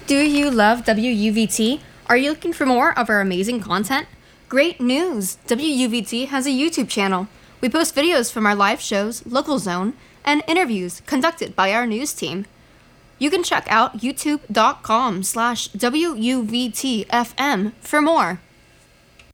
Do you love WUVT? Are you looking for more of our amazing content? Great news! WUVT has a YouTube channel. We post videos from our live shows, Local Zone, and interviews conducted by our news team. You can check out youtube.com/WUVTFM for more.